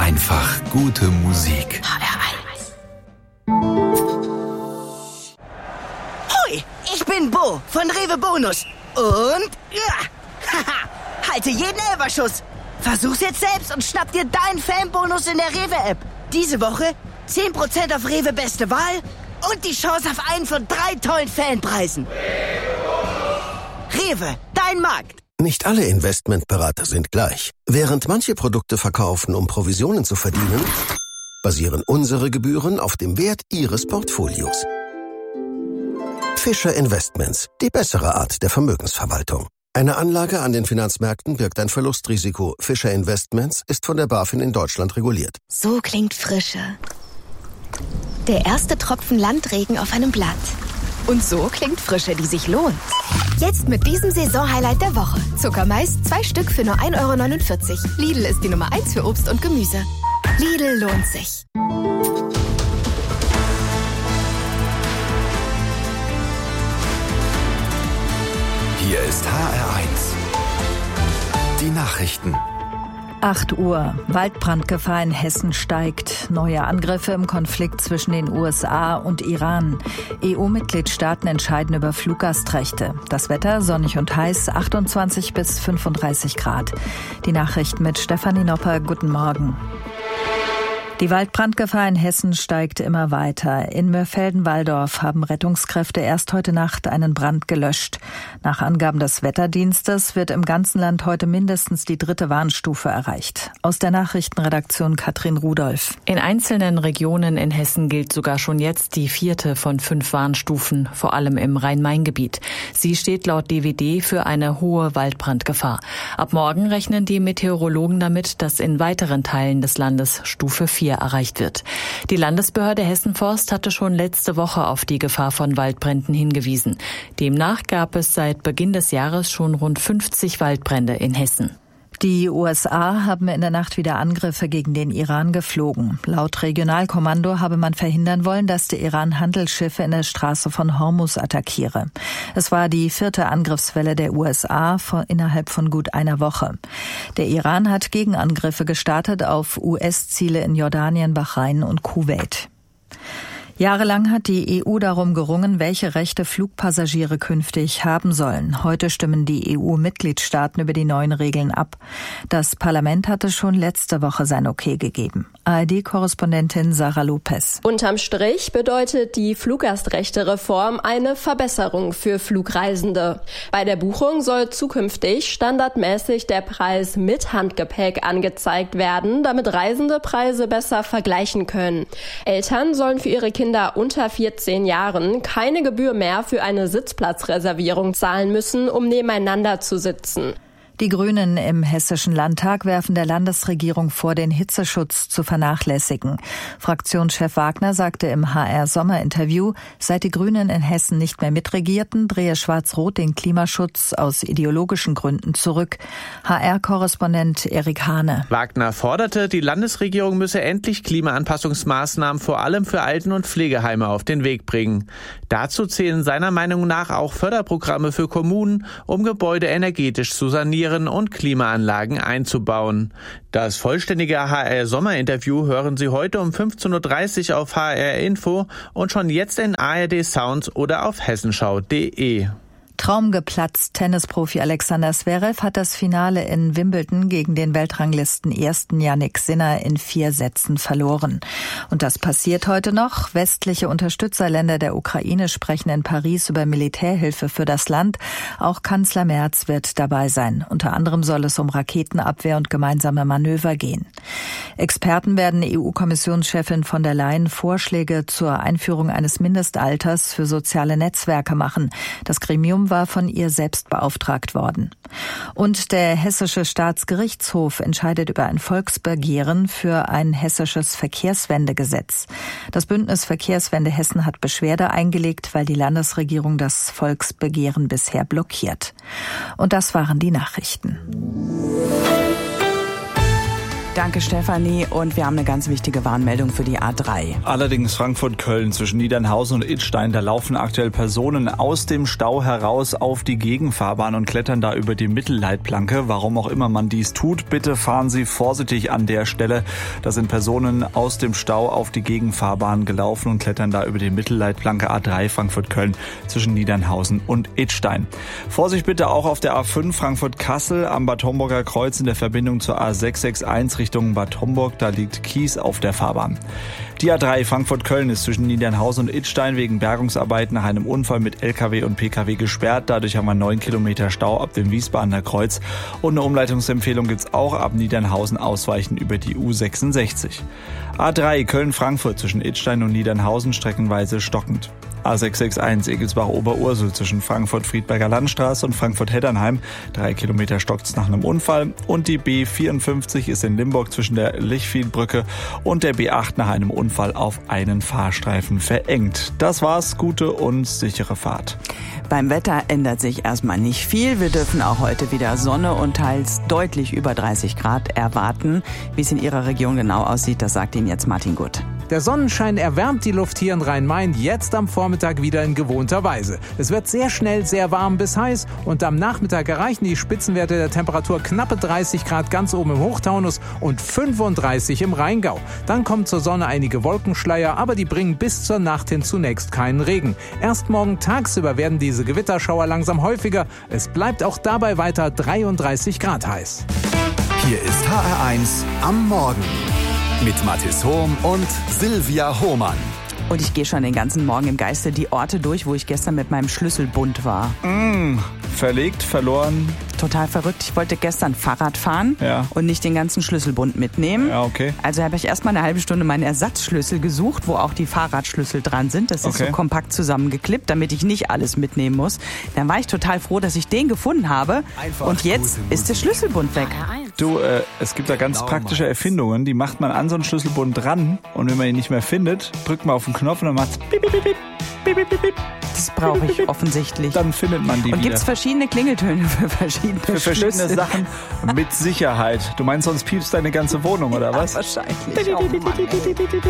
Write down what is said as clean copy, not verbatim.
einfach gute Musik. HR1. Hoi, ich bin Bo von Rewe Bonus. Und halte jeden Elferschuss. Versuch's jetzt selbst und schnapp dir deinen Fanbonus in der Rewe-App. Diese Woche 10% auf Rewe Beste Wahl und die Chance auf einen von 3 tollen Fanpreisen. Rewe, dein Markt. Nicht alle Investmentberater sind gleich. Während manche Produkte verkaufen, um Provisionen zu verdienen, basieren unsere Gebühren auf dem Wert Ihres Portfolios. Fischer Investments, die bessere Art der Vermögensverwaltung. Eine Anlage an den Finanzmärkten birgt ein Verlustrisiko. Fischer Investments ist von der BaFin in Deutschland reguliert. So klingt Frische. Der erste Tropfen Landregen auf einem Blatt. Und so klingt Frische, die sich lohnt. Jetzt mit diesem Saisonhighlight der Woche. Zuckermais, 2 Stück für nur 1,49 €. Lidl ist die Nummer 1 für Obst und Gemüse. Lidl lohnt sich. Hier ist HR1. Die Nachrichten. 8 Uhr. Waldbrandgefahr in Hessen steigt. Neue Angriffe im Konflikt zwischen den USA und Iran. EU-Mitgliedstaaten entscheiden über Fluggastrechte. Das Wetter sonnig und heiß, 28 bis 35 Grad. Die Nachrichten mit Stefanie Nopper. Guten Morgen. Die Waldbrandgefahr in Hessen steigt immer weiter. In Mörfelden-Walldorf haben Rettungskräfte erst heute Nacht einen Brand gelöscht. Nach Angaben des Wetterdienstes wird im ganzen Land heute mindestens die 3. Warnstufe erreicht. Aus der Nachrichtenredaktion Katrin Rudolph. In einzelnen Regionen in Hessen gilt sogar schon jetzt die 4. von 5 Warnstufen, vor allem im Rhein-Main-Gebiet. Sie steht laut DWD für eine hohe Waldbrandgefahr. Ab morgen rechnen die Meteorologen damit, dass in weiteren Teilen des Landes Stufe 4 erreicht wird. Die Landesbehörde Hessen-Forst hatte schon letzte Woche auf die Gefahr von Waldbränden hingewiesen. Demnach gab es seit Beginn des Jahres schon rund 50 Waldbrände in Hessen. Die USA haben in der Nacht wieder Angriffe gegen den Iran geflogen. Laut Regionalkommando habe man verhindern wollen, dass der Iran Handelsschiffe in der Straße von Hormuz attackiere. Es war die 4. Angriffswelle der USA innerhalb von gut einer Woche. Der Iran hat Gegenangriffe gestartet auf US-Ziele in Jordanien, Bahrain und Kuwait. Jahrelang hat die EU darum gerungen, welche Rechte Flugpassagiere künftig haben sollen. Heute stimmen die EU-Mitgliedstaaten über die neuen Regeln ab. Das Parlament hatte schon letzte Woche sein Okay gegeben. ARD-Korrespondentin Sarah Lopez. Unterm Strich bedeutet die Fluggastrechte-Reform eine Verbesserung für Flugreisende. Bei der Buchung soll zukünftig standardmäßig der Preis mit Handgepäck angezeigt werden, damit Reisende Preise besser vergleichen können. Eltern sollen für ihre Kinder unter 14 Jahren keine Gebühr mehr für eine Sitzplatzreservierung zahlen müssen, um nebeneinander zu sitzen. Die Grünen im Hessischen Landtag werfen der Landesregierung vor, den Hitzeschutz zu vernachlässigen. Fraktionschef Wagner sagte im HR-Sommerinterview, seit die Grünen in Hessen nicht mehr mitregierten, drehe Schwarz-Rot den Klimaschutz aus ideologischen Gründen zurück. HR-Korrespondent Erik Hane. Wagner forderte, die Landesregierung müsse endlich Klimaanpassungsmaßnahmen vor allem für Alten- und Pflegeheime auf den Weg bringen. Dazu zählen seiner Meinung nach auch Förderprogramme für Kommunen, um Gebäude energetisch zu sanieren und Klimaanlagen einzubauen. Das vollständige HR-Sommerinterview hören Sie heute um 15.30 Uhr auf HR Info und schon jetzt in ARD Sounds oder auf hessenschau.de. Traum geplatzt. Tennisprofi Alexander Zverev hat das Finale in Wimbledon gegen den Weltranglisten-Ersten Jannik Sinner in 4 Sätzen verloren. Und das passiert heute noch. Westliche Unterstützerländer der Ukraine sprechen in Paris über Militärhilfe für das Land. Auch Kanzler Merz wird dabei sein. Unter anderem soll es um Raketenabwehr und gemeinsame Manöver gehen. Experten werden EU-Kommissionschefin von der Leyen Vorschläge zur Einführung eines Mindestalters für soziale Netzwerke machen. Das Gremium war von ihr selbst beauftragt worden. Und der Hessische Staatsgerichtshof entscheidet über ein Volksbegehren für ein hessisches Verkehrswendegesetz. Das Bündnis Verkehrswende Hessen hat Beschwerde eingelegt, weil die Landesregierung das Volksbegehren bisher blockiert. Und das waren die Nachrichten. Danke, Stefanie. Und wir haben eine ganz wichtige Warnmeldung für die A3. Allerdings Frankfurt-Köln zwischen Niedernhausen und Idstein. Da laufen aktuell Personen aus dem Stau heraus auf die Gegenfahrbahn und klettern da über die Mittelleitplanke. Warum auch immer man dies tut, bitte fahren Sie vorsichtig an der Stelle. Da sind Personen aus dem Stau auf die Gegenfahrbahn gelaufen und klettern da über die Mittelleitplanke A3 Frankfurt-Köln zwischen Niedernhausen und Idstein. Vorsicht bitte auch auf der A5 Frankfurt-Kassel am Bad Homburger Kreuz in der Verbindung zur A661 Richtung Bad Homburg. Da liegt Kies auf der Fahrbahn. Die A3 Frankfurt-Köln ist zwischen Niedernhausen und Idstein wegen Bergungsarbeiten nach einem Unfall mit LKW und PKW gesperrt. Dadurch haben wir 9 Kilometer Stau ab dem Wiesbadener Kreuz. Und eine Umleitungsempfehlung gibt's auch ab Niedernhausen ausweichen über die U66. A3 Köln-Frankfurt zwischen Idstein und Niedernhausen streckenweise stockend. A661 Egelsbach-Oberursel zwischen Frankfurt-Friedberger Landstraße und Frankfurt-Heddernheim. 3 Kilometer stockt's nach einem Unfall. Und die B54 ist in Limburg zwischen der Lichfielbrücke und der B8 nach einem Unfall auf einen Fahrstreifen verengt. Das war's. Gute und sichere Fahrt. Beim Wetter ändert sich erstmal nicht viel. Wir dürfen auch heute wieder Sonne und teils deutlich über 30 Grad erwarten. Wie es in Ihrer Region genau aussieht, das sagt Ihnen jetzt Martin Gutt. Der Sonnenschein erwärmt die Luft hier in Rhein-Main jetzt am Vormittag wieder in gewohnter Weise. Es wird sehr schnell sehr warm bis heiß und am Nachmittag erreichen die Spitzenwerte der Temperatur knappe 30 Grad ganz oben im Hochtaunus und 35 im Rheingau. Dann kommen zur Sonne einige Wolkenschleier, aber die bringen bis zur Nacht hin zunächst keinen Regen. Erst morgen tagsüber werden diese Gewitterschauer langsam häufiger. Es bleibt auch dabei weiter 33 Grad heiß. Hier ist HR1 am Morgen mit Mathis Hohm und Silvia Hohmann. Und ich gehe schon den ganzen Morgen im Geiste die Orte durch, wo ich gestern mit meinem Schlüsselbund war. Verlegt, verloren. Total verrückt. Ich wollte gestern Fahrrad fahren und nicht den ganzen Schlüsselbund mitnehmen. Ja, okay. Also habe ich erstmal eine halbe Stunde meinen Ersatzschlüssel gesucht, wo auch die Fahrradschlüssel dran sind. Das ist so kompakt zusammengeklippt, damit ich nicht alles mitnehmen muss. Dann war ich total froh, dass ich den gefunden habe. Und jetzt ist der Schlüsselbund weg. Du, es gibt da ganz praktische Erfindungen, die macht man an so einen Schlüsselbund dran und wenn man ihn nicht mehr findet, drückt man auf den Knopf und dann macht's bip, bip, bip, bip, bip, bip, bip. Das brauche ich offensichtlich. Dann findet man die und wieder. Gibt es verschiedene Klingeltöne für verschiedene Sachen? Mit Sicherheit. Du meinst, sonst piepst deine ganze Wohnung, oder was? Wahrscheinlich. Oh Mann,